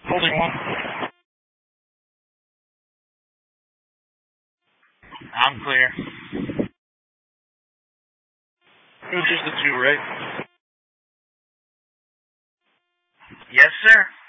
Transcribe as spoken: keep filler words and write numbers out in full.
Holding one. I'm clear. It was just the two, right? Yes, sir.